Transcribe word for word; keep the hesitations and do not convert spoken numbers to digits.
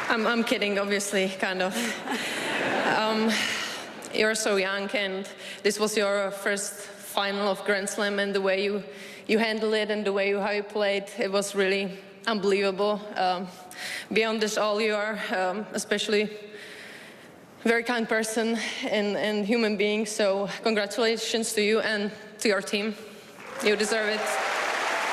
I'm, I'm kidding, obviously, kind of. Um, you're so young, and this was your first final of Grand Slam, and the way you, you handled it and the way you, how you played, it was really unbelievable. Um, beyond this all, you are um, especially a very kind person and, and human being, so congratulations to you and to your team. You deserve it.